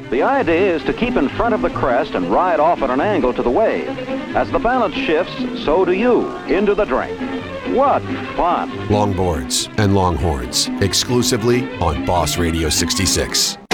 The idea is to keep in front of the crest and ride off at an angle to the wave. As the balance shifts, so do you, into the drink. What fun! Longboards and Longhorns, exclusively on Boss Radio 66.